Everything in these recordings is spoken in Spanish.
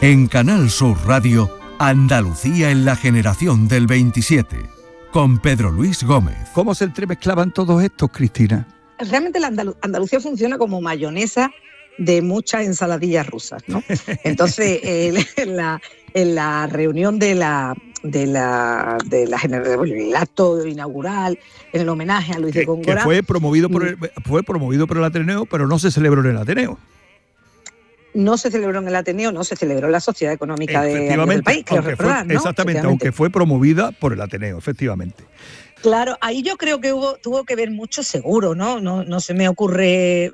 En Canal Sur Radio, Andalucía en la generación del 27, con Pedro Luis Gómez. ¿Cómo se entremezclaban todos estos, Cristina? Realmente la Andalucía funciona como mayonesa de muchas ensaladillas rusas, ¿no? Entonces, en la reunión del acto inaugural, en el homenaje a Luis de Góngora... Que fue promovido por el Ateneo, pero no se celebró en el Ateneo. No se celebró en el Ateneo, no se celebró en la Sociedad Económica del país, creo recordar, ¿no? Exactamente, aunque fue promovida por el Ateneo, efectivamente. Claro, ahí yo creo que tuvo que ver mucho seguro, ¿no? No se me ocurre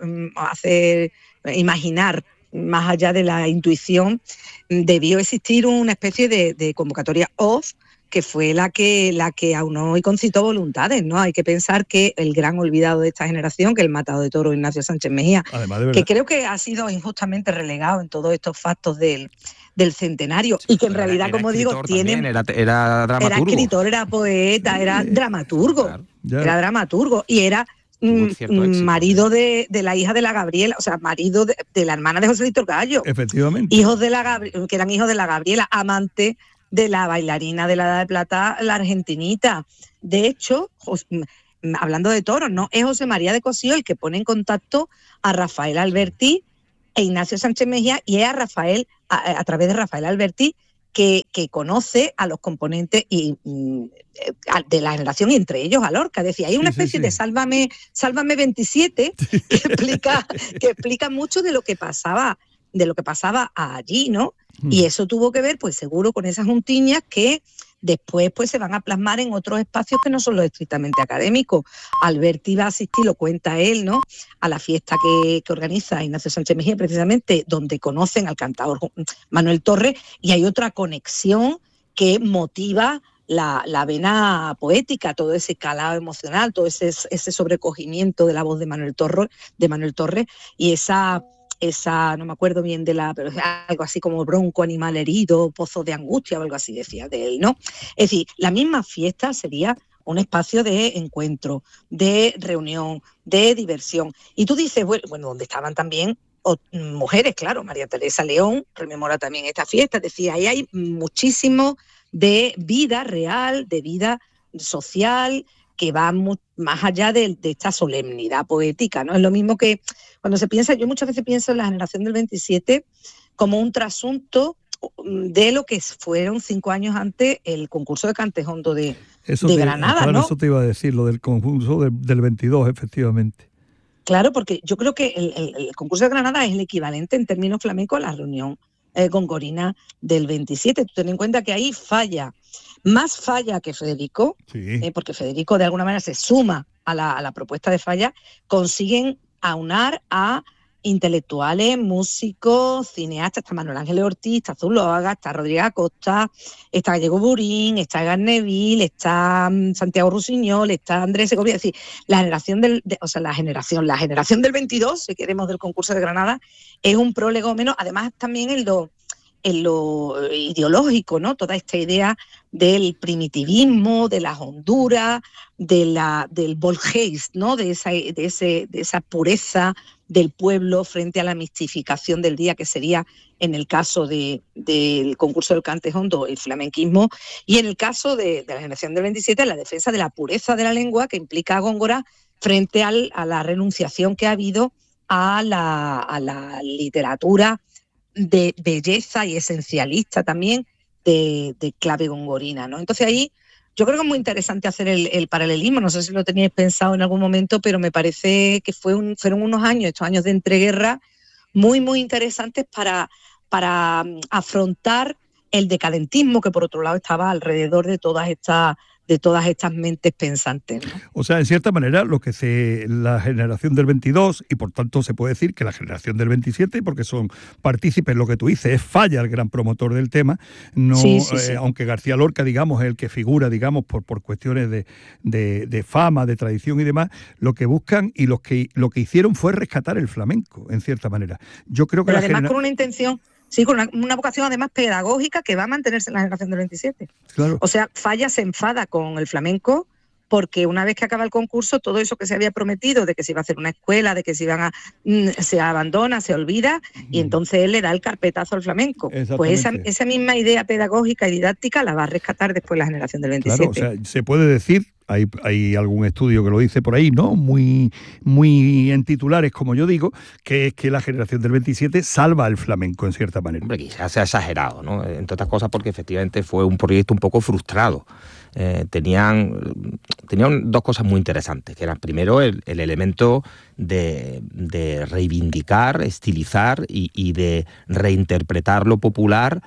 imaginar, más allá de la intuición, debió existir una especie de convocatoria off, que fue la que aunó y concitó voluntades, ¿no? Hay que pensar que el gran olvidado de esta generación, que el matador de toros Ignacio Sánchez Mejía, que creo que ha sido injustamente relegado en todos estos factos del centenario, sí, y que en realidad, como digo, era dramaturgo. Era escritor, era poeta, era dramaturgo, claro, era dramaturgo y era marido de la hija de la Gabriela, o sea, marido de la hermana de José Víctor Gallo. Efectivamente. Que eran hijos de la Gabriela, amante de la bailarina de la Edad de Plata, la argentinita. De hecho, hablando de toros, ¿no? Es José María de Cosío el que pone en contacto a Rafael Alberti e Ignacio Sánchez Mejía, y es a Rafael, a través de Rafael Alberti, que conoce a los componentes de la generación, y entre ellos a Lorca. Decía, hay una especie de Sálvame 27 que explica mucho de lo que pasaba allí, ¿no? Y eso tuvo que ver, pues seguro, con esas juntiñas que después pues se van a plasmar en otros espacios que no son los estrictamente académicos. Alberti va a asistir, lo cuenta él, ¿no?, a la fiesta que organiza Ignacio Sánchez Mejía, precisamente donde conocen al cantador Manuel Torres, y hay otra conexión que motiva la vena poética, todo ese calado emocional, todo ese sobrecogimiento de la voz de Manuel Torres, y esa, no me acuerdo bien pero algo así como bronco animal herido, pozo de angustia o algo así decía de él, ¿no? Es decir, la misma fiesta sería un espacio de encuentro, de reunión, de diversión. Y tú dices, bueno, donde estaban también mujeres, claro, María Teresa León rememora también esta fiesta, decía, ahí hay muchísimo de vida real, de vida social, que va más allá de esta solemnidad poética, ¿no? Es lo mismo que cuando se piensa, yo muchas veces pienso en la generación del 27 como un trasunto de lo que fueron 5 años antes el concurso de Cantejondo de Granada, claro, ¿no? Eso te iba a decir, lo del concurso del 22, efectivamente. Claro, porque yo creo que el concurso de Granada es el equivalente en términos flamencos a la reunión gongorina del 27. Tú ten en cuenta que ahí más falla que Federico, porque Federico de alguna manera se suma a la propuesta de Falla, consiguen aunar a intelectuales, músicos, cineastas. Está Manuel Ángeles Ortiz, está Zuloaga, está Rodríguez Acosta, está Gallego Burín, está Egar Neville, está Santiago Rusiñol, está Andrés Segovia. Es decir, la generación del 22, si queremos, del concurso de Granada, es un prolegómeno, además también en lo ideológico, ¿no? Toda esta idea del primitivismo, de las honduras, del volgeis, ¿no? De esa pureza del pueblo frente a la mistificación del día, que sería, en el caso del concurso del Cantejondo, el flamenquismo, y en el caso de la generación del 27, la defensa de la pureza de la lengua, que implica a Góngora, frente a la renunciación que ha habido a la literatura de belleza y esencialista también de clave gongorina, ¿no? Entonces ahí yo creo que es muy interesante hacer el paralelismo. No sé si lo teníais pensado en algún momento, pero me parece que fueron unos años, estos años de entreguerra, muy, muy interesantes para afrontar el decadentismo que por otro lado estaba alrededor de todas estas mentes pensantes, ¿no? O sea, en cierta manera, la generación del 22, y por tanto se puede decir que la generación del 27, porque son partícipes, lo que tú dices, es Falla el gran promotor del tema, no, sí. Aunque García Lorca, digamos, es el que figura, digamos, por cuestiones de fama, de tradición y demás, lo que buscan y lo que hicieron fue rescatar el flamenco, en cierta manera. Yo creo que pero además con una intención... Sí, con una vocación además pedagógica que va a mantenerse en la generación del 27. Claro. O sea, Falla se enfada con el flamenco porque una vez que acaba el concurso, todo eso que se había prometido, de que se iba a hacer una escuela, de que se abandona, se olvida, y entonces él le da el carpetazo al flamenco. Pues esa misma idea pedagógica y didáctica la va a rescatar después la generación del 27. Claro, o sea, se puede decir, hay algún estudio que lo dice por ahí, ¿no? Muy en titulares, como yo digo, que es que la generación del 27 salva el flamenco en cierta manera. Hombre, quizás se ha exagerado, ¿no? Entre otras cosas porque efectivamente fue un proyecto un poco frustrado. Tenían dos cosas muy interesantes, que eran primero el elemento de reivindicar, estilizar y de reinterpretar lo popular,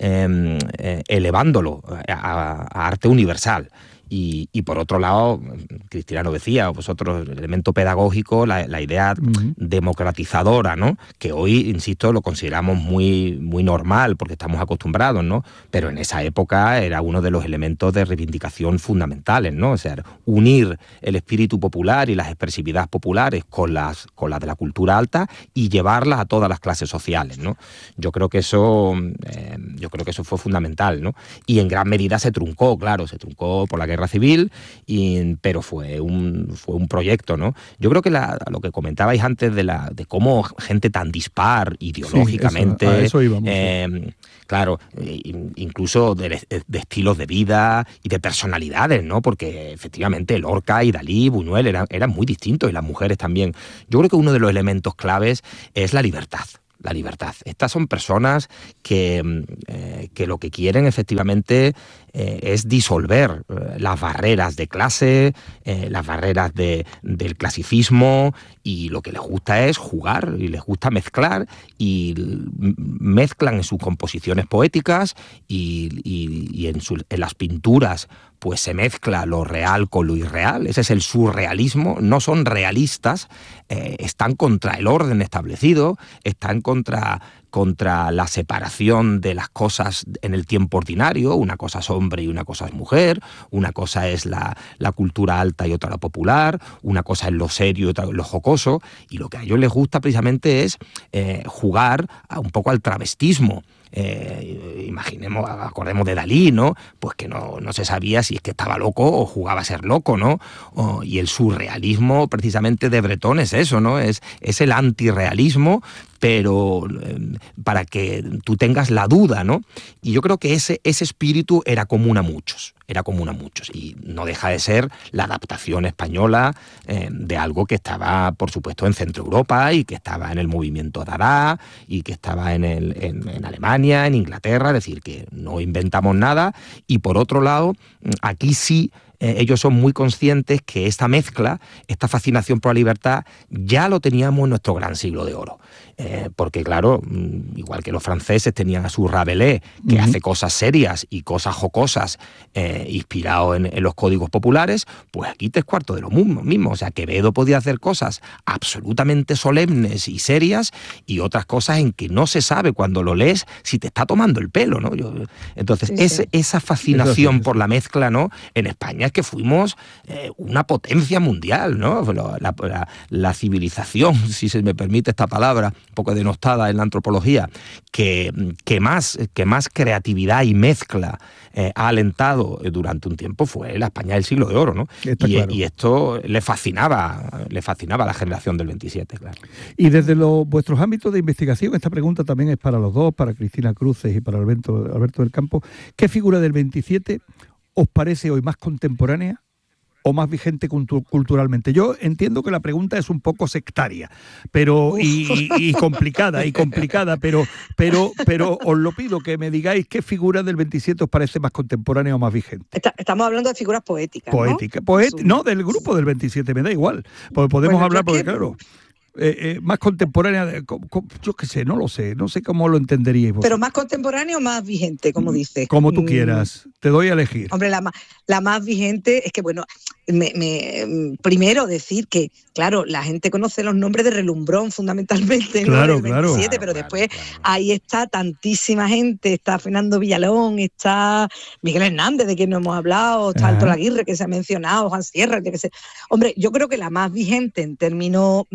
elevándolo a arte universal. Y por otro lado, Cristina lo decía, vosotros, el elemento pedagógico, la idea democratizadora, ¿no? Que hoy, insisto, lo consideramos muy, muy normal porque estamos acostumbrados, ¿no? Pero en esa época era uno de los elementos de reivindicación fundamentales, ¿no? O sea, unir el espíritu popular y las expresividades populares con las de la cultura alta y llevarlas a todas las clases sociales, ¿no? Yo creo que eso fue fundamental, ¿no? Y en gran medida se truncó por la guerra civil, pero fue un proyecto, ¿no? Yo creo que lo que comentabais antes de cómo gente tan dispar ideológicamente, sí, eso íbamos, claro, incluso de estilos de vida y de personalidades, ¿no? Porque efectivamente Lorca y Dalí, Buñuel eran muy distintos, y las mujeres también. Yo creo que uno de los elementos claves es la libertad. La libertad. Estas son personas que lo que quieren efectivamente es disolver las barreras de clase, las barreras del clasicismo, y lo que les gusta es jugar y les gusta mezclar, y mezclan en sus composiciones poéticas y en las pinturas pues se mezcla lo real con lo irreal. Ese es el surrealismo. No son realistas, están contra el orden establecido, están contra la separación de las cosas en el tiempo ordinario. Una cosa es hombre y una cosa es mujer, una cosa es la cultura alta y otra la popular, una cosa es lo serio y otra lo jocoso, y lo que a ellos les gusta precisamente es jugar un poco al travestismo. Acordemos de Dalí, ¿no? Pues que no se sabía si es que estaba loco o jugaba a ser loco, ¿no? Y el surrealismo precisamente de Breton es eso, ¿no? Es el antirrealismo, pero para que tú tengas la duda, ¿no? Y yo creo que ese espíritu era común a muchos, y no deja de ser la adaptación española de algo que estaba, por supuesto, en Centro Europa, y que estaba en el movimiento Dada, y que estaba en Alemania, en Inglaterra. Es decir, que no inventamos nada. Y por otro lado, aquí sí, ellos son muy conscientes que esta mezcla, esta fascinación por la libertad, ya lo teníamos en nuestro gran siglo de oro. Porque claro, igual que los franceses tenían a su Rabelais, que hace cosas serias y cosas jocosas, inspirado en los códigos populares, pues aquí 3/4 de lo mismo. O sea, Quevedo podía hacer cosas absolutamente solemnes y serias, y otras cosas en que no se sabe cuando lo lees si te está tomando el pelo, ¿no? Entonces, esa fascinación por la mezcla, ¿no? En España es que fuimos una potencia mundial, ¿no? La civilización, si se me permite esta palabra, un poco denostada en la antropología, que más creatividad y mezcla ha alentado durante un tiempo, fue la España del siglo de oro, ¿no? Y esto le fascinaba a la generación del 27, claro. Y desde vuestros ámbitos de investigación, esta pregunta también es para los dos, para Cristina Cruces y para Alberto del Campo, ¿qué figura del 27 os parece hoy más contemporánea o más vigente culturalmente? Yo entiendo que la pregunta es un poco sectaria, pero y complicada, pero os lo pido que me digáis qué figura del 27 os parece más contemporánea o más vigente. Estamos hablando de figuras poéticas, ¿no? Del grupo del 27, me da igual. Podemos hablar, porque claro, más contemporánea, yo qué sé, no sé cómo lo entenderíais vosotros. Pero más contemporánea o más vigente, como dices. Como tú quieras, te doy a elegir. Hombre, la más vigente es que, bueno, primero decir que, claro, la gente conoce los nombres de Relumbrón fundamentalmente, claro, ¿no? Del 27, claro, pero después ahí está tantísima gente, está Fernando Villalón, está Miguel Hernández, de quien no hemos hablado, está Alto Laguirre, que se ha mencionado, Juan Sierra, que sé. Hombre, yo creo que la más vigente en términos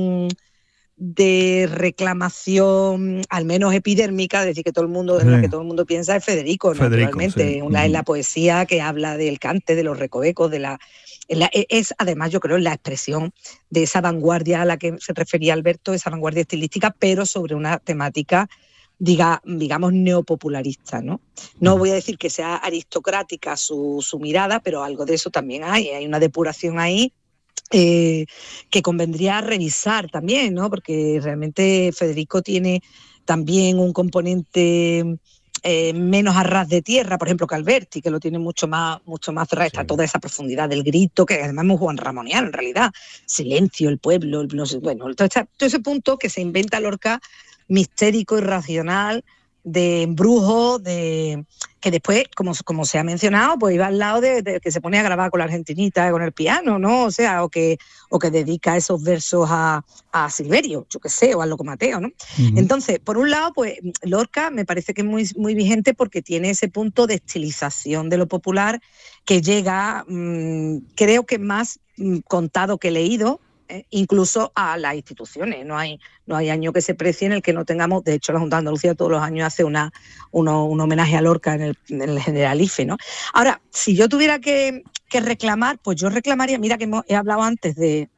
de reclamación, al menos epidérmica, es decir, que todo el mundo, en la que todo el mundo piensa, es Federico, naturalmente. Sí. Es la poesía que habla del cante, de los recovecos, de es además, yo creo, la expresión de esa vanguardia a la que se refería Alberto, esa vanguardia estilística, pero sobre una temática, digamos, neopopularista, ¿no? No voy a decir que sea aristocrática su mirada, pero algo de eso también hay una depuración ahí que convendría revisar también, ¿no? Porque realmente Federico tiene también un componente menos a ras de tierra, por ejemplo, que Alberti, que lo tiene mucho más cerrado, está toda esa profundidad del grito, que además es muy Juan Ramoniano en realidad, silencio, el pueblo, bueno, todo ese punto que se inventa Lorca, mistérico, irracional, de embrujo, que después, como se ha mencionado, pues iba al lado de que se pone a grabar con la argentinita, con el piano, ¿no? O sea, o que dedica esos versos a Silverio, yo qué sé, o a Loco Mateo, ¿no? Uh-huh. Entonces, por un lado, pues Lorca me parece que es muy, muy vigente porque tiene ese punto de estilización de lo popular que llega, creo que más contado que leído, incluso a las instituciones. No hay año que se precie en el que no tengamos, de hecho la Junta de Andalucía todos los años hace un homenaje a Lorca en el Generalife, ¿no? Ahora, si yo tuviera que reclamar, pues yo reclamaría, mira que he hablado antes de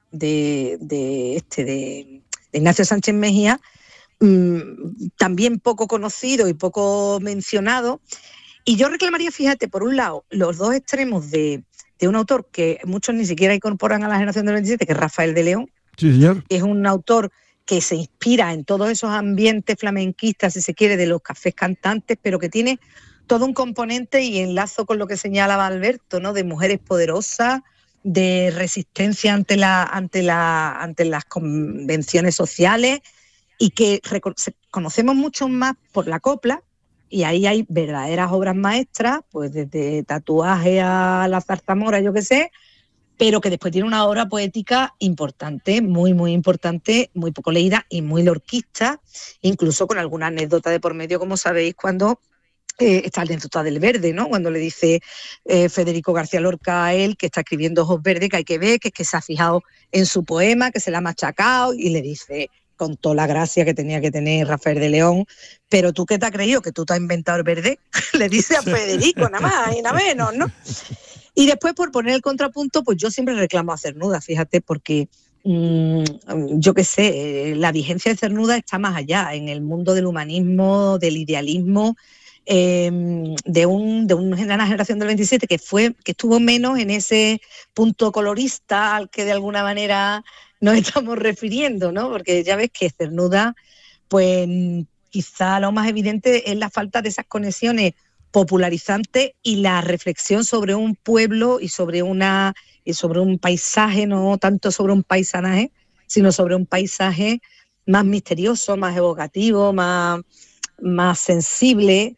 Ignacio Sánchez Mejía, también poco conocido y poco mencionado, y yo reclamaría, fíjate, por un lado, los dos extremos de un autor que muchos ni siquiera incorporan a la generación del 27, que es Rafael de León. Sí, señor. Es un autor que se inspira en todos esos ambientes flamenquistas, si se quiere, de los cafés cantantes, pero que tiene todo un componente, y enlazo con lo que señalaba Alberto, ¿no? De mujeres poderosas, de resistencia ante las convenciones sociales, y que conocemos mucho más por la copla. Y ahí hay verdaderas obras maestras, pues desde Tatuaje a La Zarzamora, yo qué sé, pero que después tiene una obra poética importante, muy, muy importante, muy poco leída y muy lorquista, incluso con alguna anécdota de por medio, como sabéis, cuando está la anécdota del verde, ¿no? Cuando le dice Federico García Lorca a él que está escribiendo Ojos Verdes, que hay que ver, que es que se ha fijado en su poema, que se le ha machacado, y le dice, con toda la gracia que tenía que tener Rafael de León, pero tú qué te has creído, que tú te has inventado el verde, le dice a Federico, nada más y nada menos, ¿no? Y después, por poner el contrapunto, pues yo siempre reclamo a Cernuda, fíjate, porque yo qué sé, la vigencia de Cernuda está más allá, en el mundo del humanismo, del idealismo, de una generación del 27 que estuvo menos en ese punto colorista al que de alguna manera nos estamos refiriendo, ¿no? Porque ya ves que Cernuda, pues quizá lo más evidente es la falta de esas conexiones popularizantes y la reflexión sobre un pueblo y sobre un paisaje, no tanto sobre un paisanaje, sino sobre un paisaje más misterioso, más evocativo, más sensible,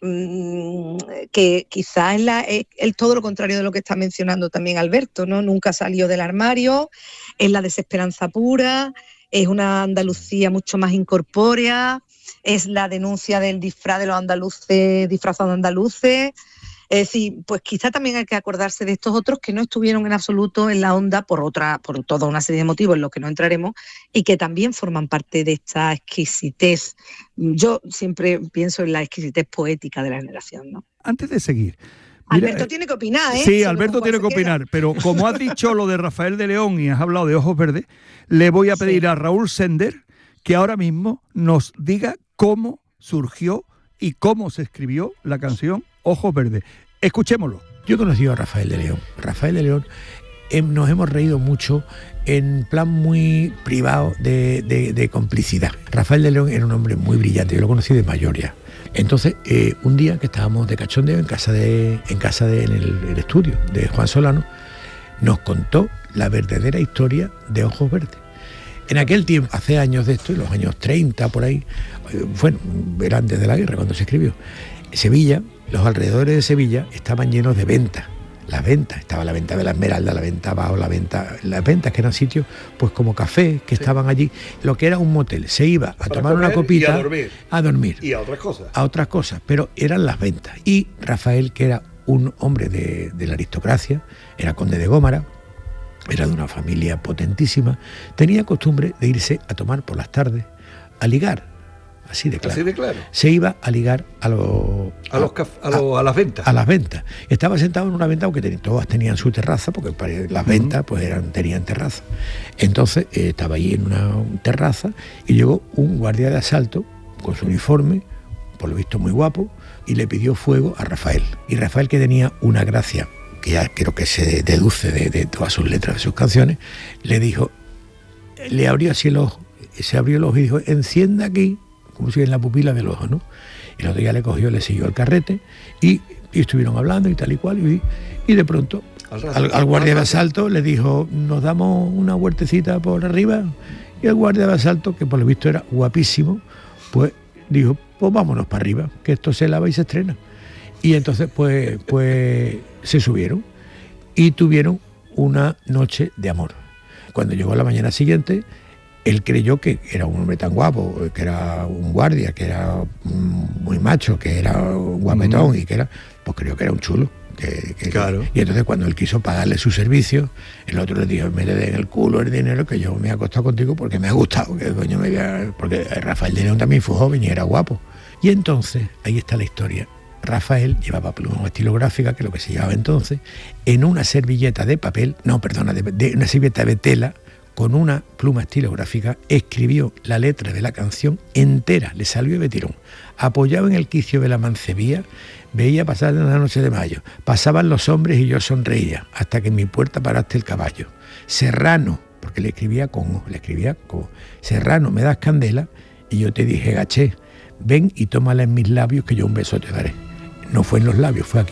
que quizás es todo lo contrario de lo que está mencionando también Alberto, ¿no? Nunca salió del armario, es la desesperanza pura, es una Andalucía mucho más incorpórea, es la denuncia del disfraz de los andaluces disfrazados de andaluces. Es decir, pues quizá también hay que acordarse de estos otros que no estuvieron en absoluto en la onda por toda una serie de motivos en los que no entraremos, y que también forman parte de esta exquisitez. Yo siempre pienso en la exquisitez poética de la generación, ¿no? Antes de seguir, mira, Alberto tiene que opinar, ¿eh? Sí, Alberto tiene que opinar, pero como has dicho lo de Rafael de León y has hablado de Ojos Verdes, le voy a pedir a Raúl Sender que ahora mismo nos diga cómo surgió y cómo se escribió la canción Ojos Verdes. Escuchémoslo. Yo he conocido a Rafael de León. Rafael de León, nos hemos reído mucho en plan muy privado de complicidad. Rafael de León era un hombre muy brillante, yo lo conocí de mayor ya. Entonces, un día que estábamos de cachondeo en el estudio de Juan Solano, nos contó la verdadera historia de Ojos Verdes. En aquel tiempo, hace años de esto, en los años 30 por ahí, bueno, era antes de la guerra cuando se escribió, Sevilla, los alrededores de Sevilla estaban llenos de ventas. Las ventas, estaba la venta de la Esmeralda, la venta Bao, las ventas que eran sitios pues como café, que estaban allí, lo que era un motel. Se iba a tomar una copita, a dormir. Y a otras cosas. A otras cosas, pero eran las ventas. Y Rafael, que era un hombre de la aristocracia, era conde de Gómara, era de una familia potentísima, tenía costumbre de irse a tomar por las tardes, a ligar así de claro. Así de claro. Se iba a ligar a las ventas. A las ventas. Estaba sentado en una venta, aunque todas tenían su terraza, porque las ventas pues tenían terraza. Entonces estaba ahí en una terraza y llegó un guardia de asalto con su uniforme, por lo visto muy guapo, y le pidió fuego a Rafael. Y Rafael, que tenía una gracia, que ya creo que se deduce de todas sus letras de sus canciones, le dijo, le abrió así el ojo, se abrió el ojo y dijo, encienda aquí, como si en la pupila del ojo, ¿no? Y el otro día le cogió, le siguió el carrete y estuvieron hablando y tal y cual, y de pronto al guardia de asalto le dijo, nos damos una huertecita por arriba, y el guardia de asalto, que por lo visto era guapísimo, pues dijo, pues vámonos para arriba, que esto se lava y se estrena. Y entonces pues se subieron y tuvieron una noche de amor. Cuando llegó la mañana siguiente, él creyó que era un hombre tan guapo, que era un guardia, que era muy macho, que era un guapetón y que era, pues creyó que era un chulo. Claro. Y entonces cuando él quiso pagarle su servicio, el otro le dijo, me le den el culo el dinero que yo me he acostado contigo porque me ha gustado, porque Rafael de León también fue joven y era guapo. Y entonces, ahí está la historia. Rafael llevaba pluma estilográfica, que es lo que se llevaba entonces, en una servilleta de papel, de una servilleta de tela, con una pluma estilográfica, escribió la letra de la canción entera, le salió de tirón. Apoyado en el quicio de la mancebía, veía pasar una noche de mayo. Pasaban los hombres y yo sonreía, hasta que en mi puerta paraste el caballo. Serrano, porque le escribía con Serrano, me das candela, y yo te dije, gaché, ven y tómala en mis labios que yo un beso te daré. No fue en los labios, fue aquí.